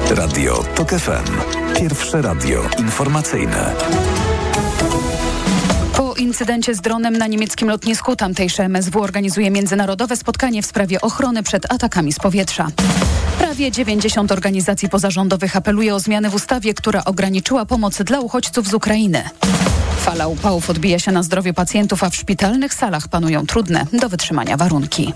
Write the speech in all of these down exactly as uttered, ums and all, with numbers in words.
Radio TOK F M. Pierwsze radio informacyjne. Po incydencie z dronem na niemieckim lotnisku tamtejsze M S W organizuje międzynarodowe spotkanie w sprawie ochrony przed atakami z powietrza. Prawie dziewięćdziesiąt organizacji pozarządowych apeluje o zmiany w ustawie, która ograniczyła pomoc dla uchodźców z Ukrainy. Fala upałów odbija się na zdrowiu pacjentów, a w szpitalnych salach panują trudne do wytrzymania warunki.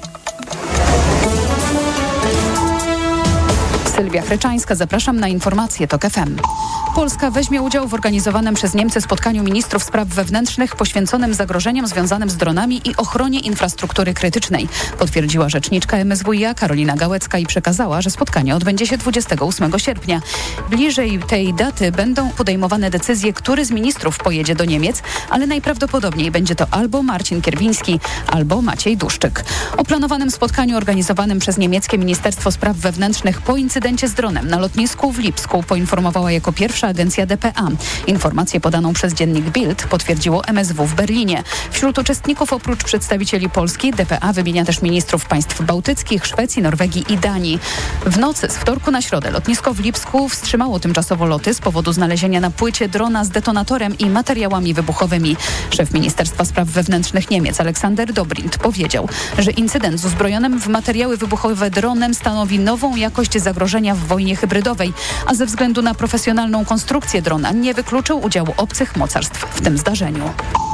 Sylwia Chreczańska, zapraszam na informacje TOK F M. Polska weźmie udział w organizowanym przez Niemcy spotkaniu ministrów spraw wewnętrznych poświęconym zagrożeniom związanym z dronami i ochronie infrastruktury krytycznej, potwierdziła rzeczniczka M S W i A Karolina Gałecka i przekazała, że spotkanie odbędzie się dwudziestego ósmego sierpnia. Bliżej tej daty będą podejmowane decyzje, który z ministrów pojedzie do Niemiec, ale najprawdopodobniej będzie to albo Marcin Kierwiński, albo Maciej Duszczyk. O planowanym spotkaniu organizowanym przez niemieckie Ministerstwo Spraw Wewnętrznych po incydencie z dronem na lotnisku w Lipsku poinformowała jako pierwsza agencja D P A. Informację podaną przez dziennik Bild potwierdziło M S W w Berlinie. Wśród uczestników oprócz przedstawicieli Polski D P A wymienia też ministrów państw bałtyckich, Szwecji, Norwegii i Danii. W nocy z wtorku na środę lotnisko w Lipsku wstrzymało tymczasowo loty z powodu znalezienia na płycie drona z detonatorem i materiałami wybuchowymi. Szef Ministerstwa Spraw Wewnętrznych Niemiec Aleksander Dobrindt powiedział, że incydent z uzbrojonym w materiały wybuchowe dronem stanowi nową jakość zagrożenia w wojnie hybrydowej, a ze względu na profesjonalną konstrukcję drona nie wykluczył udziału obcych mocarstw w tym zdarzeniu.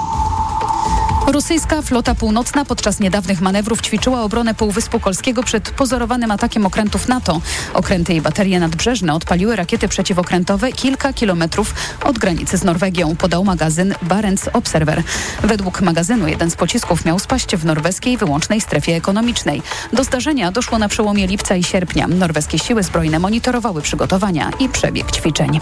Rosyjska flota północna podczas niedawnych manewrów ćwiczyła obronę Półwyspu Kolskiego przed pozorowanym atakiem okrętów NATO. Okręty i baterie nadbrzeżne odpaliły rakiety przeciwokrętowe kilka kilometrów od granicy z Norwegią, podał magazyn Barents Observer. Według magazynu jeden z pocisków miał spaść w norweskiej wyłącznej strefie ekonomicznej. Do zdarzenia doszło na przełomie lipca i sierpnia. Norweskie siły zbrojne monitorowały przygotowania i przebieg ćwiczeń.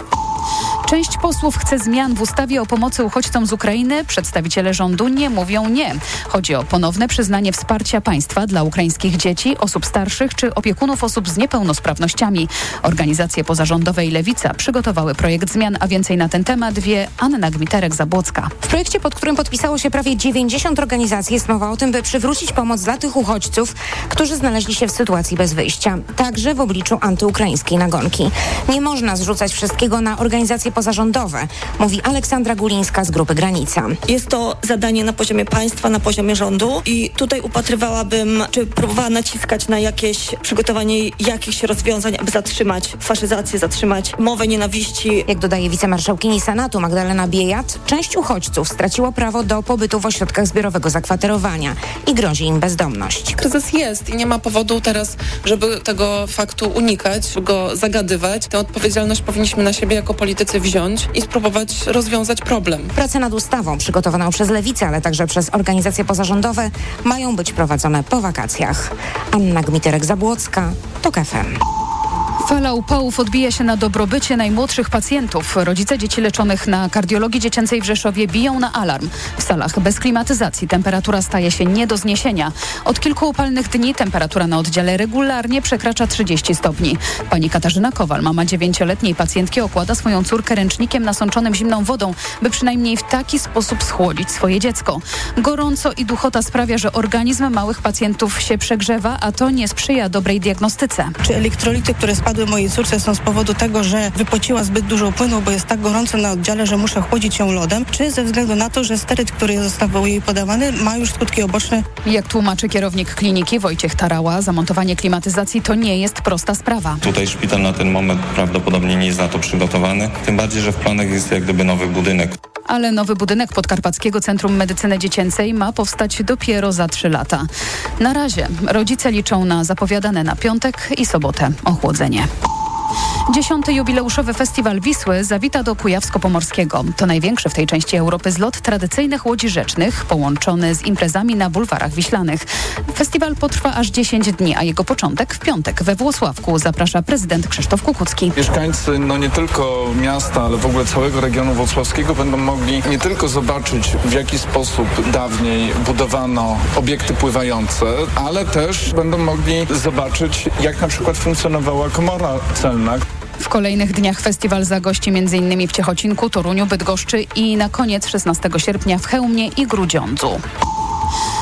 Część posłów chce zmian w ustawie o pomocy uchodźcom z Ukrainy. Przedstawiciele rządu nie mówią nie. Chodzi o ponowne przyznanie wsparcia państwa dla ukraińskich dzieci, osób starszych czy opiekunów osób z niepełnosprawnościami. Organizacje pozarządowe i Lewica przygotowały projekt zmian, a więcej na ten temat wie Anna Gmiterek-Zabłocka. W projekcie, pod którym podpisało się prawie dziewięćdziesiąt organizacji, jest mowa o tym, by przywrócić pomoc dla tych uchodźców, którzy znaleźli się w sytuacji bez wyjścia, także w obliczu antyukraińskiej nagonki. Nie można zrzucać wszystkiego na organizacje pozarządowe, mówi Aleksandra Gulińska z Grupy Granica. Jest to zadanie na poziomie państwa, na poziomie rządu i tutaj upatrywałabym, czy próbowała naciskać na jakieś przygotowanie jakichś rozwiązań, aby zatrzymać faszyzację, zatrzymać mowę nienawiści. Jak dodaje wicemarszałkini Senatu Magdalena Biejat, część uchodźców straciło prawo do pobytu w ośrodkach zbiorowego zakwaterowania i grozi im bezdomność. Kryzys jest i nie ma powodu teraz, żeby tego faktu unikać, go zagadywać. Tę odpowiedzialność powinniśmy na siebie jako politycy wziąć i spróbować rozwiązać problem. Prace nad ustawą przygotowaną przez Lewicę, ale także przez organizacje pozarządowe mają być prowadzone po wakacjach. Anna Gmiterek-Zabłocka, TOK F M. Fala upałów odbija się na dobrobycie najmłodszych pacjentów. Rodzice dzieci leczonych na kardiologii dziecięcej w Rzeszowie biją na alarm. W salach bez klimatyzacji temperatura staje się nie do zniesienia. Od kilku upalnych dni temperatura na oddziale regularnie przekracza trzydzieści stopni. Pani Katarzyna Kowal, mama dziewięcioletniej pacjentki, okłada swoją córkę ręcznikiem nasączonym zimną wodą, by przynajmniej w taki sposób schłodzić swoje dziecko. Gorąco i duchota sprawia, że organizm małych pacjentów się przegrzewa, a to nie sprzyja dobrej diagnostyce. Czy elektrolity, które spadły mojej córce, są z powodu tego, że wypociła zbyt dużo płynu, bo jest tak gorąco na oddziale, że muszę chłodzić ją lodem, czy ze względu na to, że steryt, który został jej podawany, ma już skutki uboczne? Jak tłumaczy kierownik kliniki Wojciech Tarała, zamontowanie klimatyzacji to nie jest prosta sprawa. Tutaj szpital na ten moment prawdopodobnie nie jest na to przygotowany, tym bardziej, że w planach jest jak gdyby nowy budynek. Ale nowy budynek Podkarpackiego Centrum Medycyny Dziecięcej ma powstać dopiero za trzy lata. Na razie rodzice liczą na zapowiadane na piątek i sobotę ochłodzenie. Dziesiąty jubileuszowy Festiwal Wisły zawita do Kujawsko-Pomorskiego. To największy w tej części Europy zlot tradycyjnych łodzi rzecznych, połączony z imprezami na bulwarach wiślanych. Festiwal potrwa aż dziesięć dni, a jego początek w piątek we Włocławku zaprasza prezydent Krzysztof Kukucki. Mieszkańcy no nie tylko miasta, ale w ogóle całego regionu włocławskiego będą mogli nie tylko zobaczyć, w jaki sposób dawniej budowano obiekty pływające, ale też będą mogli zobaczyć, jak na przykład funkcjonowała komora celna. W kolejnych dniach festiwal zagości m.in. w Ciechocinku, Toruniu, Bydgoszczy i na koniec szesnastego sierpnia w Chełmie i Grudziądzu.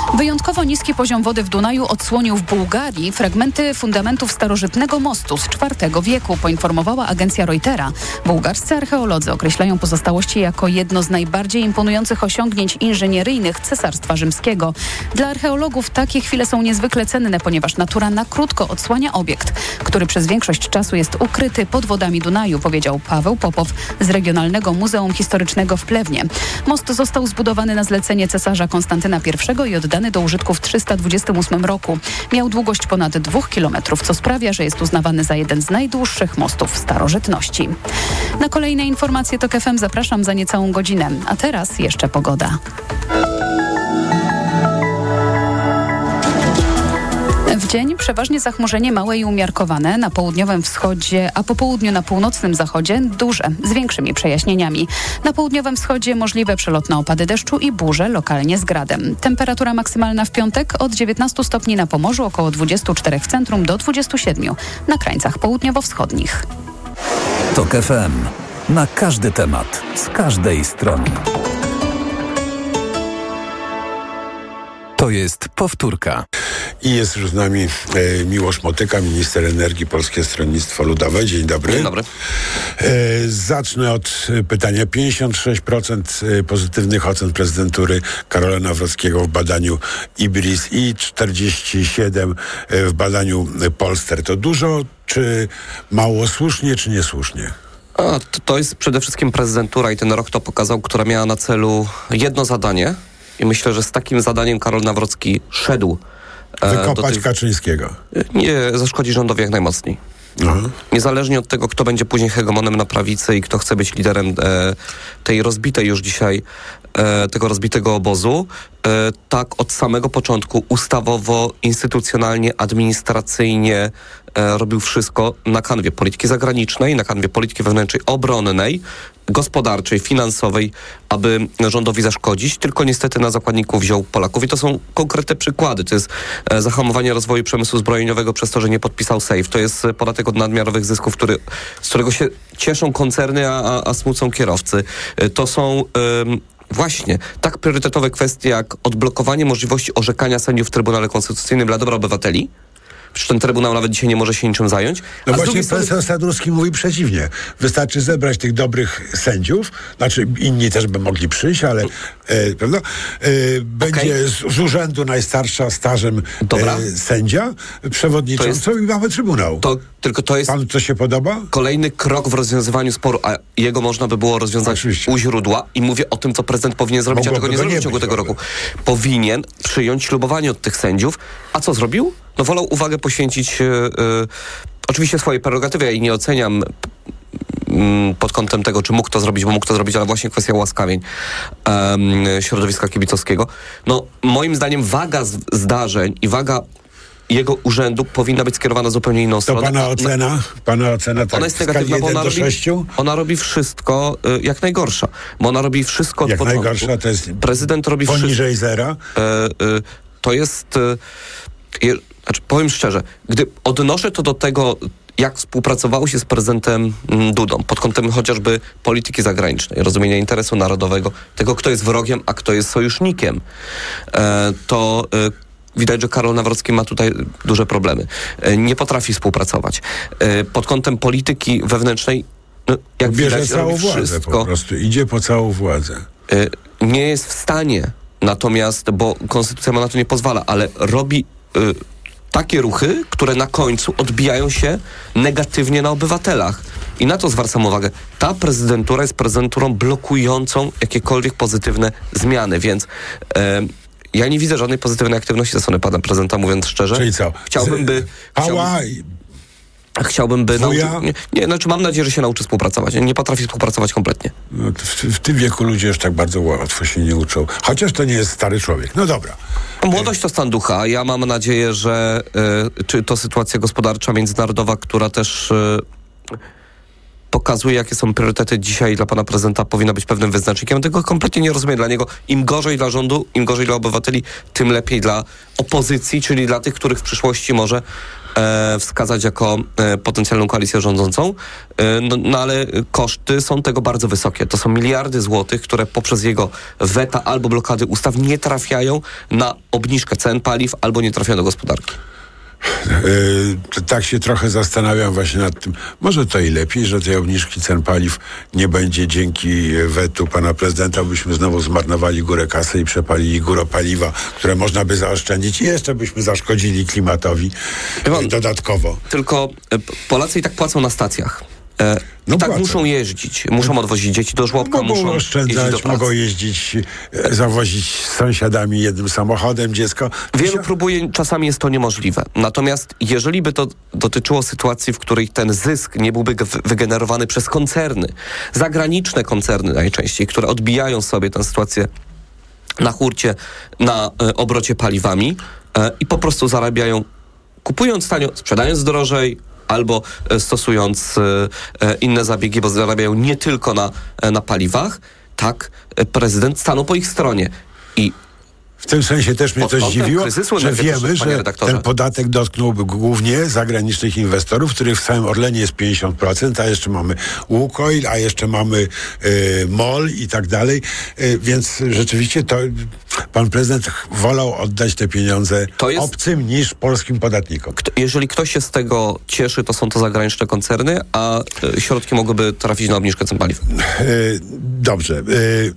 Wyjątkowo niski poziom wody w Dunaju odsłonił w Bułgarii fragmenty fundamentów starożytnego mostu z czwartego wieku, poinformowała agencja Reutera. Bułgarscy archeolodzy określają pozostałości jako jedno z najbardziej imponujących osiągnięć inżynieryjnych Cesarstwa Rzymskiego. Dla archeologów takie chwile są niezwykle cenne, ponieważ natura na krótko odsłania obiekt, który przez większość czasu jest ukryty pod wodami Dunaju, powiedział Paweł Popow z Regionalnego Muzeum Historycznego w Plewnie. Most został zbudowany na zlecenie cesarza Konstantyna I i oddany do użytku w trzysta dwudziestym ósmym roku. Miał długość ponad dwóch kilometrów, co sprawia, że jest uznawany za jeden z najdłuższych mostów w starożytności. Na kolejne informacje TOK F M zapraszam za niecałą godzinę. A teraz jeszcze pogoda. W dzień przeważnie zachmurzenie małe i umiarkowane, na południowym wschodzie, a po południu na północnym zachodzie duże, z większymi przejaśnieniami. Na południowym wschodzie możliwe przelotne opady deszczu i burze, lokalnie z gradem. Temperatura maksymalna w piątek od dziewiętnastu stopni na Pomorzu, około dwudziestu czterech w centrum do dwudziestu siedmiu na krańcach południowo-wschodnich. TOK F M. Na każdy temat, z każdej strony. To jest powtórka. I jest już z nami e, Miłosz Motyka, minister energii, Polskie Stronnictwo Ludowe. Dzień dobry. Dzień dobry. E, zacznę od pytania. pięćdziesiąt sześć procent pozytywnych ocen prezydentury Karola Nawrockiego w badaniu IBRIS i czterdzieści siedem procent w badaniu Polster. To dużo, czy mało, słusznie, czy niesłusznie? A, to, to jest przede wszystkim prezydentura i ten rok to pokazał, która miała na celu jedno zadanie. I myślę, że z takim zadaniem Karol Nawrocki szedł. E, Wykopać tych... Kaczyńskiego. Nie zaszkodzi rządowi jak najmocniej. Aha. Niezależnie od tego, kto będzie później hegemonem na prawicy i kto chce być liderem e, tej rozbitej już dzisiaj, e, tego rozbitego obozu, e, tak od samego początku ustawowo, instytucjonalnie, administracyjnie e, robił wszystko na kanwie polityki zagranicznej, na kanwie polityki wewnętrznej, obronnej, gospodarczej, finansowej, aby rządowi zaszkodzić, tylko niestety na zakładników wziął Polaków. I to są konkretne przykłady. To jest e, zahamowanie rozwoju przemysłu zbrojeniowego przez to, że nie podpisał SAFE. To jest podatek od nadmiarowych zysków, który, z którego się cieszą koncerny, a, a, a smucą kierowcy. E, to są... E, Właśnie, tak priorytetowe kwestie jak odblokowanie możliwości orzekania sędziów w Trybunale Konstytucyjnym dla dobra obywateli. Przecież ten Trybunał nawet dzisiaj nie może się niczym zająć. No a właśnie strony... profesor Sadurski mówi przeciwnie. Wystarczy zebrać tych dobrych sędziów, znaczy inni też by mogli przyjść, ale e, prawda? E, będzie okay. z, z urzędu najstarsza stażem e, sędzia, przewodniczącą jest... i mamy Trybunał. To, tylko to jest... Panu to się podoba? Kolejny krok w rozwiązywaniu sporu, a jego można by było rozwiązać Oczywiście. u źródła i mówię o tym, co prezydent powinien zrobić, Mogłoby a tego nie zrobił w ciągu tego roku. Powinien przyjąć ślubowanie od tych sędziów. A co zrobił? No wolał uwagę poświęcić yy, yy, oczywiście swojej prerogatywy, ja jej nie oceniam yy, pod kątem tego, czy mógł to zrobić, bo mógł to zrobić, ale właśnie kwestia ułaskawień yy, środowiska kibicowskiego. No moim zdaniem waga z, zdarzeń i waga jego urzędu powinna być skierowana zupełnie inną to stronę. To pana ocena? Pana ocena tak ona jest negatywna, bo ona robi, ona robi wszystko y, jak najgorsza. Bo ona robi wszystko od jak początku. najgorsza to jest prezydent robi poniżej wszystko. zera? Y, y, to jest... Y, y, Znaczy, powiem szczerze, gdy odnoszę to do tego, jak współpracowało się z prezydentem Dudą pod kątem chociażby polityki zagranicznej, rozumienia interesu narodowego, tego, kto jest wrogiem, a kto jest sojusznikiem, e, to e, widać, że Karol Nawrocki ma tutaj duże problemy. E, nie potrafi współpracować. E, pod kątem polityki wewnętrznej, no, jak Bierze widać, całą robi władzę wszystko. Po prostu, idzie po całą władzę. E, nie jest w stanie, natomiast, bo konstytucja mu na to nie pozwala, ale robi... E, takie ruchy, które na końcu odbijają się negatywnie na obywatelach. I na to zwracam uwagę. Ta prezydentura jest prezydenturą blokującą jakiekolwiek pozytywne zmiany, więc e, ja nie widzę żadnej pozytywnej aktywności ze strony pana prezydenta, mówiąc szczerze. Czyli co? Chciałbym, by... Pała... Chciałbym, by nauczyć... Nie, nie, znaczy mam nadzieję, że się nauczy współpracować. Nie potrafi współpracować kompletnie. No, w, w tym wieku ludzie już tak bardzo łatwo się nie uczą. Chociaż to nie jest stary człowiek. No dobra. Młodość to stan ducha. Ja mam nadzieję, że y, czy to sytuacja gospodarcza międzynarodowa, która też y, pokazuje, jakie są priorytety dzisiaj dla pana prezydenta, powinna być pewnym wyznacznikiem. Tego kompletnie nie rozumiem. Dla niego im gorzej dla rządu, im gorzej dla obywateli, tym lepiej dla opozycji, czyli dla tych, których w przyszłości może e, wskazać jako e, potencjalną koalicję rządzącą, e, no, no ale koszty są tego bardzo wysokie. To są miliardy złotych, które poprzez jego weta albo blokady ustaw nie trafiają na obniżkę cen paliw albo nie trafiają do gospodarki. Yy, tak się trochę zastanawiam właśnie nad tym. Może to i lepiej, że tej obniżki cen paliw nie będzie dzięki wetu pana prezydenta, byśmy znowu zmarnowali górę kasy i przepalili górę paliwa, które można by zaoszczędzić i jeszcze byśmy zaszkodzili klimatowi yy, dodatkowo. Tylko yy, Polacy i tak płacą na stacjach. E, No I tak płacę. muszą jeździć, muszą odwozić dzieci do żłobka, Mogą muszą oszczędzać, jeździć do pracy. mogą jeździć, e, zawozić z sąsiadami jednym samochodem dziecko. Wielu próbuje, czasami jest to niemożliwe. Natomiast jeżeli by to dotyczyło sytuacji, w której ten zysk nie byłby g- wygenerowany przez koncerny, zagraniczne koncerny najczęściej, które odbijają sobie tę sytuację na hurcie, na e, obrocie paliwami e, i po prostu zarabiają, kupując tanio, sprzedając drożej, albo e, stosując e, inne zabiegi, bo zarabiają nie tylko na, e, na paliwach, tak e, prezydent stanął po ich stronie. I w tym sensie też mnie Pod coś kątem dziwiło, kryzysu że energetycznego, wiemy, panie że redaktorze. ten podatek dotknąłby głównie zagranicznych inwestorów, których w całym Orlenie jest pięćdziesiąt procent, a jeszcze mamy Łukoil, a jeszcze mamy y, MOL i tak dalej. Y, więc rzeczywiście to pan prezydent wolał oddać te pieniądze To jest- obcym niż polskim podatnikom. Kto- jeżeli ktoś się z tego cieszy, to są to zagraniczne koncerny, a e, środki mogłyby trafić na obniżkę cen paliw. Y, dobrze. Y,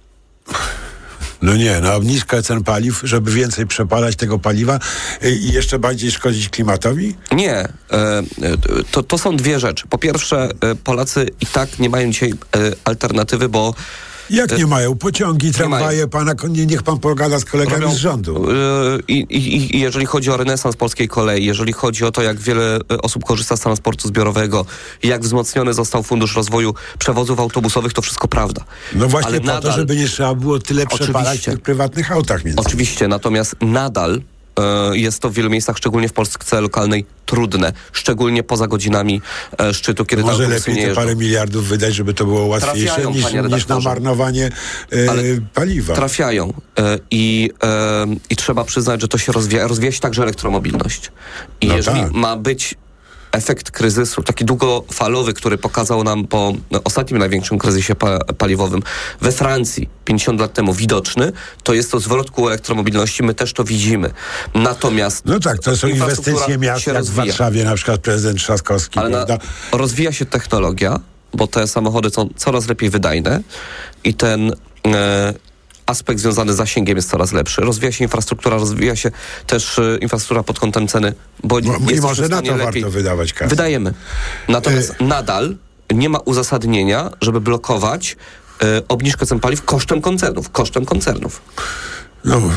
No nie, na obniżkę cen paliw, żeby więcej przepalać tego paliwa y, i jeszcze bardziej szkodzić klimatowi? Nie, e, e, to, to są dwie rzeczy. Po pierwsze, e, Polacy i tak nie mają dzisiaj e, alternatywy, bo Jak nie mają? Pociągi, tramwaje, mają. pana, nie, niech pan pogada z kolegami robią- z rządu. e, I, i, I jeżeli chodzi o renesans polskiej kolei, jeżeli chodzi o to, jak wiele e, osób korzysta z transportu zbiorowego, jak wzmocniony został Fundusz Rozwoju Przewozów Autobusowych, to wszystko prawda. No właśnie Ale po to, nadal- żeby nie trzeba było tyle przepalać w Oczywiście. tych prywatnych autach między innymi. Oczywiście, natomiast nadal e, jest to w wielu miejscach, szczególnie w Polsce lokalnej, trudne. Szczególnie poza godzinami e, szczytu, kiedy te Może autobusy lepiej nie te jeżdżą. parę miliardów wydać, żeby to było łatwiejsze Trafiają, niż, panie niż redaktorze. na marnowanie e, Ale paliwa. Trafiają e, i, e, i trzeba przyznać, że to się rozwija. Rozwija się także elektromobilność. I No jeżeli tak. ma być efekt kryzysu, taki długofalowy, który pokazał nam po no, ostatnim największym kryzysie pa- paliwowym we Francji pięćdziesiąt lat temu widoczny, to jest to zwrot ku elektromobilności. My też to widzimy. Natomiast No tak, to są infrastruktura inwestycje miast, się jak w rozwija. Warszawie na przykład prezydent Trzaskowski, Ale na, prawda? rozwija się technologia, bo te samochody są coraz lepiej wydajne i ten e, aspekt związany z zasięgiem jest coraz lepszy. Rozwija się infrastruktura, rozwija się też e, infrastruktura pod kątem ceny, bo No, i jesteśmy może w na stanie to lepiej. warto wydawać kasę. Wydajemy. Natomiast nadal nie ma uzasadnienia, żeby blokować e, obniżkę cen paliw kosztem koncernów. Kosztem koncernów. No, e,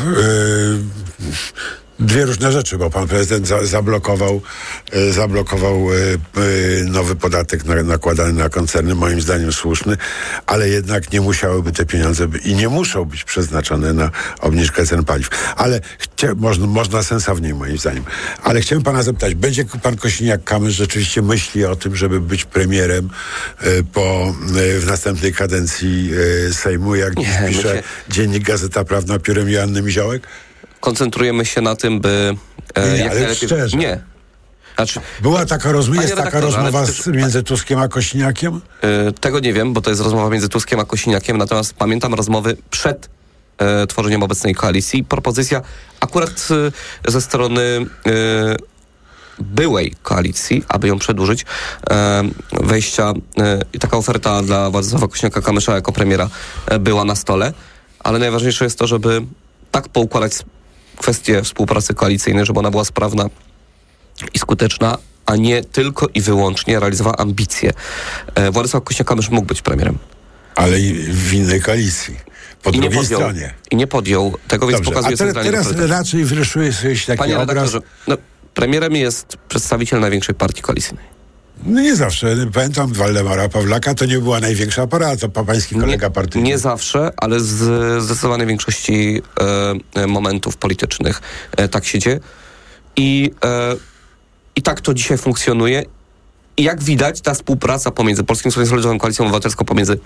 dwie różne rzeczy, bo pan prezydent za, zablokował, e, zablokował e, e, nowy podatek na, nakładany na koncerny, moim zdaniem słuszny, ale jednak nie musiałyby te pieniądze by, i nie muszą być przeznaczone na obniżkę cen paliw. Ale chcia, można, można sensowniej, moim zdaniem. Ale chciałem pana zapytać, będzie pan Kosiniak-Kamysz rzeczywiście myśli o tym, żeby być premierem e, po, e, w następnej kadencji e, Sejmu, jak Nie, dziś my pisze się- dziennik Gazeta Prawna piórem Joanny Miziołek? Koncentrujemy się na tym, by e, Nie, nie, jak ale najlepiej... szczerze. Nie. Znaczy, Była taka rozmowa, Panie jest taka redaktorze, ale rozmowa przecież- z, między Tuskiem a Kosiniakiem? E, Tego nie wiem, bo to jest rozmowa między Tuskiem a Kosiniakiem, natomiast pamiętam rozmowy przed e, tworzeniem obecnej koalicji. Propozycja akurat e, ze strony e, byłej koalicji, aby ją przedłużyć, e, wejścia e, i taka oferta dla Władysława Kosiniaka-Kamysza jako premiera e, była na stole, ale najważniejsze jest to, żeby tak poukładać kwestię współpracy koalicyjnej, żeby ona była sprawna i skuteczna, a nie tylko i wyłącznie realizowała ambicje. E, Władysław Kosiniak-Kamysz mógł być premierem. Ale i w innej koalicji. Po I nie, drugiej podjął, stronie. I nie podjął tego, więc Dobrze, pokazuje a te, centralnie teraz priorytet. raczej wyrysuje sobie się taki Panie obraz. redaktorze, no, premierem jest przedstawiciel największej partii koalicyjnej. No nie zawsze. Pamiętam Waldemara Pawlaka, to nie była największa apara, to pa- pański kolega Nie, partyjny. nie zawsze, ale z zdecydowanej większości e, e, momentów politycznych e, tak się dzieje. I, e, I tak to dzisiaj funkcjonuje. I jak widać, ta współpraca pomiędzy Polskim Stronnictwem Ludowym, Koalicją Obywatelską, pomiędzy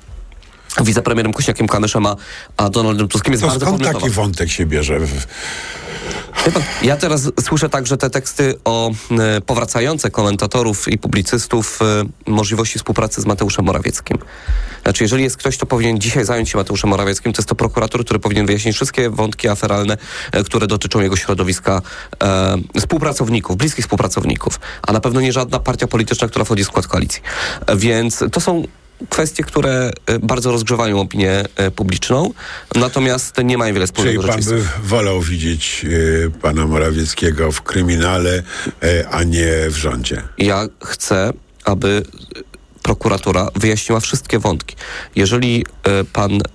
wicepremierem Kosiniakiem-Kamyszem a, a Donaldem Tuskiem jest To bardzo skąd podmiotowa. taki wątek się bierze w, Ja teraz słyszę także te teksty o e, powracające komentatorów i publicystów e, możliwości współpracy z Mateuszem Morawieckim. Znaczy, jeżeli jest ktoś, kto powinien dzisiaj zająć się Mateuszem Morawieckim, to jest to prokurator, który powinien wyjaśnić wszystkie wątki aferalne, e, które dotyczą jego środowiska e, współpracowników, bliskich współpracowników, a na pewno nie żadna partia polityczna, która wchodzi w skład koalicji. E, więc to są kwestie, które bardzo rozgrzewają opinię publiczną, natomiast nie mają wiele wspólnego z rzeczywistością. Czyli pan by wolał widzieć y, pana Morawieckiego w kryminale, y, a nie w rządzie? Ja chcę, aby prokuratura wyjaśniła wszystkie wątki. Jeżeli y, pan y,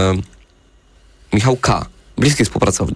Michał K., bliski współpracownik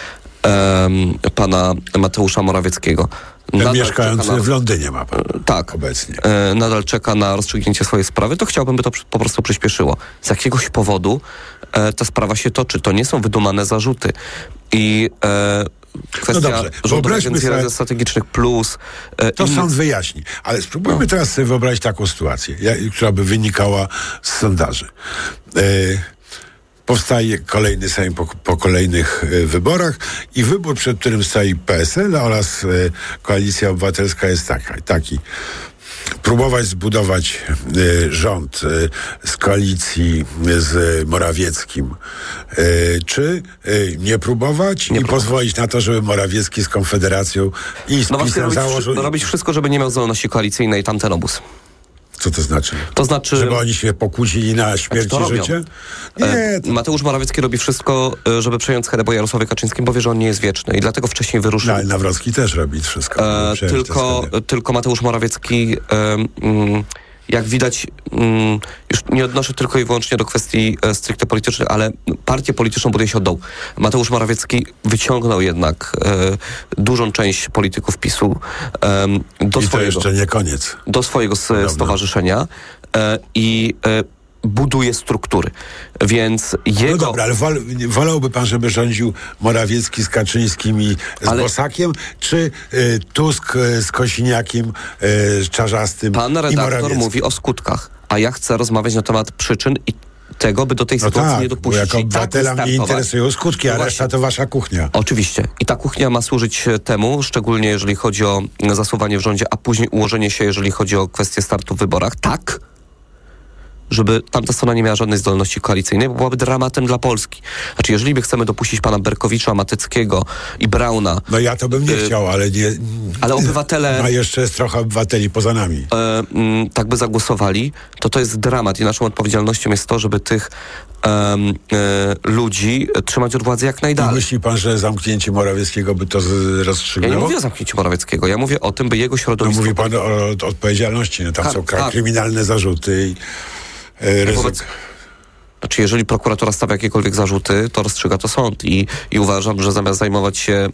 y, pana Mateusza Morawieckiego, Ten mieszkający na, w Londynie ma pan tak, obecnie. E, nadal czeka na rozstrzygnięcie swojej sprawy, to chciałbym, by to przy, po prostu przyspieszyło. Z jakiegoś powodu e, ta sprawa się toczy. To nie są wydumane zarzuty. I e, kwestia no Rządowej Agencji Rezerw Strategicznych plus... E, to innych... sąd wyjaśni. Ale spróbujmy no. teraz sobie wyobrazić taką sytuację, ja, która by wynikała z sondaży. E, Powstaje kolejny Sejm po, po kolejnych y, wyborach i wybór, przed którym stoi P S L oraz y, Koalicja Obywatelska jest taka, taki. Próbować zbudować y, rząd y, z koalicji y, z Morawieckim, y, czy y, nie próbować nie i próbować. Pozwolić na to, żeby Morawiecki z Konfederacją i z no PiS-em robić, założył... No robić wszystko, żeby nie miał zdolności koalicyjnej tamten obóz. Co to znaczy? To znaczy... Żeby oni się pokłócili na śmierć i życie? Nie, to... Mateusz Morawiecki robi wszystko, żeby przejąć schedę po Jarosławie Kaczyńskim, bo wie, że on nie jest wieczny i dlatego wcześniej wyruszył. No, ale Nawrocki też robi wszystko. E, tylko, tylko Mateusz Morawiecki... E, mm, jak widać, mm, już nie odnoszę tylko i wyłącznie do kwestii e, stricte politycznych, ale partię polityczną buduje się od dołu. Mateusz Morawiecki wyciągnął jednak e, dużą część polityków PiSu e, do I swojego... to jeszcze nie koniec. Do swojego s- stowarzyszenia e, i e, buduje struktury. Więc jego... No dobra, ale wol, wolałby pan, żeby rządził Morawiecki z Kaczyńskim i z ale... Bosakiem, czy y, Tusk y, z Kosiniakiem, y, Czarzastym Pan i redaktor mówi o skutkach, a ja chcę rozmawiać na temat przyczyn i tego, by do tej no sytuacji tak, nie dopuścić. Bo jako obywatela tak mnie interesują skutki, a no reszta to wasza kuchnia. Oczywiście. I ta kuchnia ma służyć temu, szczególnie jeżeli chodzi o zasuwanie w rządzie, a później ułożenie się, jeżeli chodzi o kwestię startu w wyborach. Tak, żeby tamta strona nie miała żadnej zdolności koalicyjnej, bo byłaby dramatem dla Polski. Znaczy, jeżeli by chcemy dopuścić pana Berkowicza, Matyckiego i Brauna... No ja to bym nie y- chciał, ale nie... Ale obywatele... A jeszcze jest trochę obywateli poza nami. Y- y- tak by zagłosowali, to to jest dramat i naszą odpowiedzialnością jest to, żeby tych um, y- ludzi trzymać od władzy jak najdalej. I myśli pan, że zamknięcie Morawieckiego by to z- rozstrzygnęło? Ja nie mówię o zamknięciu Morawieckiego, ja mówię o tym, by jego środowisko... No mówi pan o, o odpowiedzialności, no tam tak, są tak. kryminalne zarzuty i... Wobec, znaczy, jeżeli prokuratura stawia jakiekolwiek zarzuty, to rozstrzyga to sąd i, i uważam, że zamiast zajmować się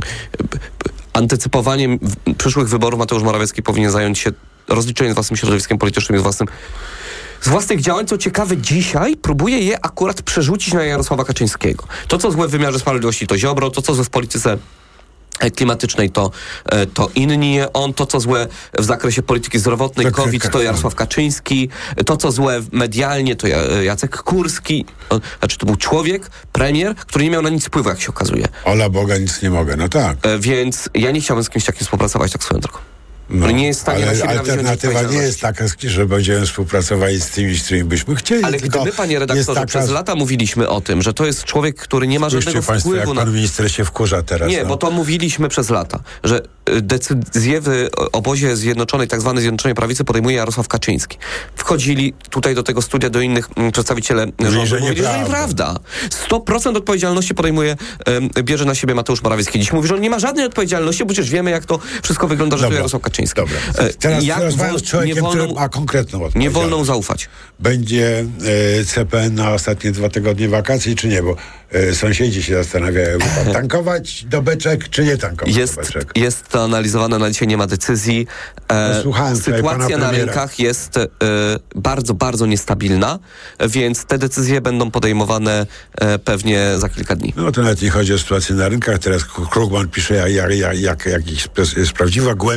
antycypowaniem przyszłych wyborów, Mateusz Morawiecki powinien zająć się rozliczeniem z własnym środowiskiem politycznym i z własnym z własnych działań, co ciekawe, dzisiaj próbuje je akurat przerzucić na Jarosława Kaczyńskiego. To, co złe w wymiarze sprawiedliwości, to Ziobro, to, co złe w polityce klimatycznej, to, to inni. On, to co złe w zakresie polityki zdrowotnej, COVID, to Jarosław Kaczyński. To co złe medialnie, to Jacek Kurski. Znaczy to był człowiek, premier, który nie miał na nic wpływu, jak się okazuje. Ola Boga, nic nie mogę, no tak. Więc ja nie chciałbym z kimś takim współpracować, tak swoją drogą. No, nie jest w stanie ale na siebie alternatywa nie jest taka, że będziemy współpracowali z tymi, z którymi byśmy chcieli. Ale gdy my, panie redaktorze, taka... przez lata mówiliśmy o tym, że to jest człowiek, który nie ma Spójrzcie żadnego państwo, wpływu jak na... pan minister się wkurza teraz. Nie, no. bo to mówiliśmy przez lata, że decyzje w obozie Zjednoczonej, tak zwanej Zjednoczonej Prawicy podejmuje Jarosław Kaczyński. Wchodzili tutaj do tego studia do innych m, przedstawiciele rządu, że mówili, że nieprawda. sto procent odpowiedzialności podejmuje, e, bierze na siebie Mateusz Morawiecki. Dziś mówi, że on nie ma żadnej odpowiedzialności, bo przecież wiemy, jak to wszystko wygląda, że Dobra. to Jarosław Kaczyński. Dobra. Teraz jak rozmawiam z człowiekiem, wolno, który ma konkretną odpowiedzialność. Nie wolno zaufać. Będzie e, C P N na ostatnie dwa tygodnie wakacji, czy nie? Bo e, sąsiedzi się zastanawiają, tankować do beczek, czy nie tankować jest, do beczek. Jest to analizowane, na dzisiaj nie ma decyzji. E, Słuchałem sytuacja na rynkach jest e, bardzo, bardzo niestabilna, więc te decyzje będą podejmowane e, pewnie za kilka dni. No to nawet nie chodzi o sytuację na rynkach. Teraz Krugman pisze, jak, jak, jak, jak jest prawdziwa głębia problemu.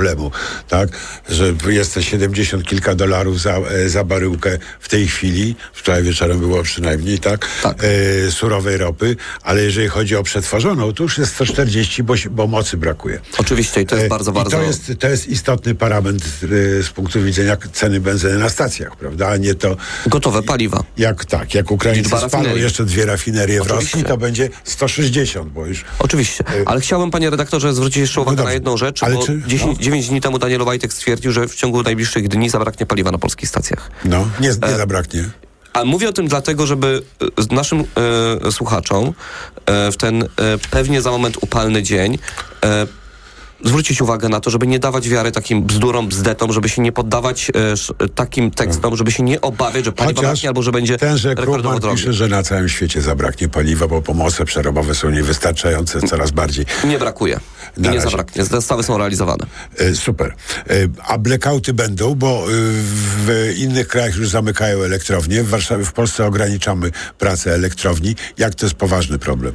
problemu, tak? Że jest to siedemdziesiąt kilka dolarów za, za baryłkę w tej chwili, wczoraj wieczorem było przynajmniej, tak? tak. E, surowej ropy, ale jeżeli chodzi o przetworzoną, to już jest sto czterdzieści, bo, bo mocy brakuje. Oczywiście i to jest bardzo, e, bardzo... I to jest, to jest istotny parametr e, z punktu widzenia ceny benzyny na stacjach, prawda? A nie to... Gotowe paliwa. Jak tak, jak Ukraińcy Liczba spalą rafinerii. jeszcze dwie rafinerie Oczywiście. w Rosji, to będzie sto sześćdziesiąt, bo już... Oczywiście, ale chciałem, panie redaktorze, zwrócić jeszcze uwagę no na jedną rzecz, ale bo czy, dziesięć, no. dziewięć dni temu Daniel Obajtek stwierdził, że w ciągu najbliższych dni zabraknie paliwa na polskich stacjach. No, nie, nie e, zabraknie. A mówię o tym dlatego, żeby e, naszym e, słuchaczom e, w ten e, pewnie za moment upalny dzień e, zwrócić uwagę na to, żeby nie dawać wiary takim bzdurom, bzdetom, żeby się nie poddawać e, sz, takim tekstom, żeby się nie obawiać, że paliwa braknie albo że będzie tenże rekordowo Krugman drogie. pisze, że na całym świecie zabraknie paliwa, bo pomoce przerobowe są niewystarczające coraz bardziej. Nie brakuje. I Na nie razie. zabraknie. Zestawy są realizowane. E, super. E, a blackouty będą, bo e, w innych krajach już zamykają elektrownie. W Warszawie, w Polsce ograniczamy pracę elektrowni. Jak to jest poważny problem?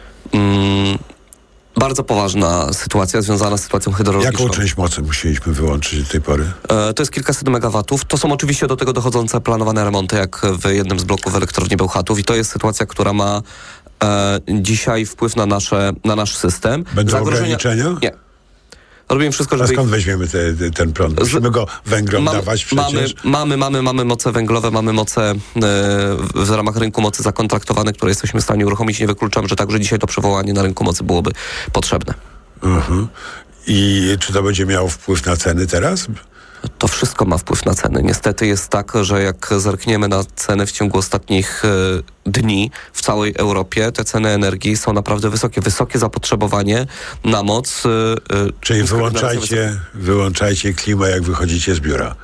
Mm. Bardzo poważna sytuacja związana z sytuacją hydrologiczną. Jaką część mocy musieliśmy wyłączyć do tej pory? E, to jest kilkaset megawatów. To są oczywiście do tego dochodzące planowane remonty, jak w jednym z bloków elektrowni Bełchatów. I to jest sytuacja, która ma e, dzisiaj wpływ na, nasze, na nasz system. Będą Zagrożenia... ograniczenia? Nie. Robimy wszystko, A żeby... skąd weźmiemy te, te, ten prąd? Musimy go węglom Mamy, dawać przecież? mamy, mamy, mamy, mamy moce węglowe, mamy moce e, w ramach rynku mocy zakontraktowane, które jesteśmy w stanie uruchomić. Nie wykluczam, że także dzisiaj to przewołanie na rynku mocy byłoby potrzebne. Uh-huh. I czy to będzie miało wpływ na ceny teraz? To wszystko ma wpływ na ceny. Niestety jest tak, że jak zerkniemy na ceny w ciągu ostatnich e, dni w całej Europie, te ceny energii są naprawdę wysokie. Wysokie zapotrzebowanie na moc. E, Czyli wyłączajcie, wyłączajcie klimę, jak wychodzicie z biura.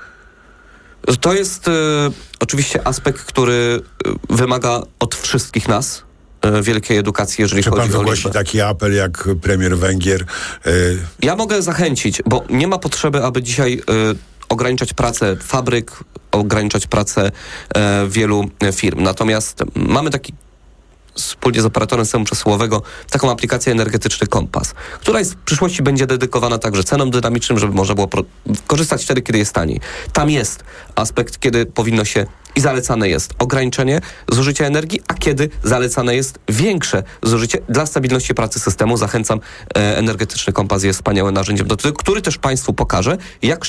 To jest e, oczywiście aspekt, który e, wymaga od wszystkich nas e, wielkiej edukacji, jeżeli Czy chodzi pan o wygłosi liczbę. taki apel jak premier Węgier? Y- Ja mogę zachęcić, bo nie ma potrzeby, aby dzisiaj y, ograniczać pracę fabryk, ograniczać pracę e, wielu firm. Natomiast mamy taki wspólnie z operatorem systemu przesyłowego taką aplikację Energetyczny Kompas, która jest w przyszłości będzie dedykowana także cenom dynamicznym, żeby można było pro- korzystać wtedy, kiedy jest taniej. Tam jest aspekt, kiedy powinno się i zalecane jest ograniczenie zużycia energii, a kiedy zalecane jest większe zużycie dla stabilności pracy systemu. Zachęcam, e, Energetyczny Kompas jest wspaniałym narzędziem do tego, który też Państwu pokaże, jak